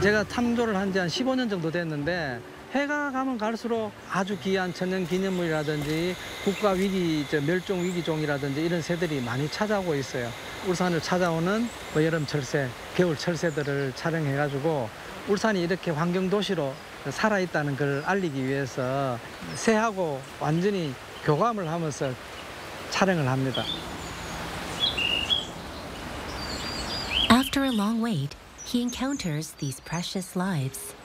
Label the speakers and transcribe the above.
Speaker 1: 제가 탐조를 한 지 한 15년 정도 됐는데 해가 가면 갈수록 아주 귀한 천연 기념물이라든지 국가 위기, 멸종 위기종이라든지 이런 새들이 많이 찾아오고 있어요. 울산을 찾아오는 여름 철새, 겨울 철새들을 촬영해가지고 울산이 이렇게 환경 도시로 살아있다는 걸 알리기 위해서 새하고 완전히 교감을 하면서 촬영을 합니다.
Speaker 2: After a long wait, he encounters these precious lives.